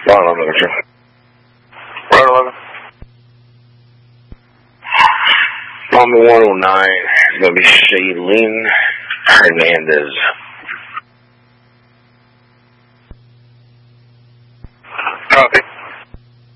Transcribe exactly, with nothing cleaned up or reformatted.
Right on, Mister Right on. On the one oh nine, it's going to be Shaylin Hernandez.